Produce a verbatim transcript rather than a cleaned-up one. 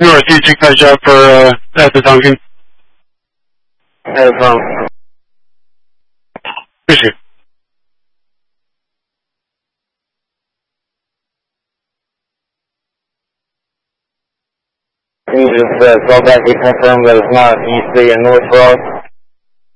Northeast, you catch up for uh, at the Duncan. No problem. Appreciate it. Can you just uh, call back to confirm that it's not East Bay and North Frost?